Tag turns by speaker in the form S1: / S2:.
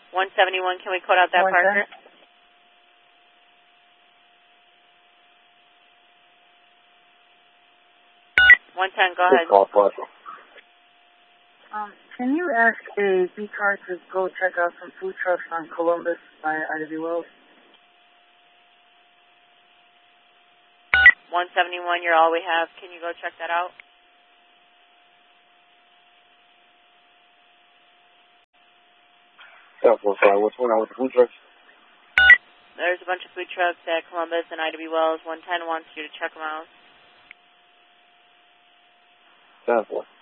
S1: 171, can we code out that Parker? 110, go ahead.
S2: Can you ask a B-car to go check out some food trucks on Columbus by Ida B. Wells?
S1: 171, you're all we have. Can you go check that out?
S3: Sorry, what's going on with the food trucks?
S1: There's a bunch of food trucks at Columbus and Ida B. Wells. 110 wants you to check them out.
S3: 10-4.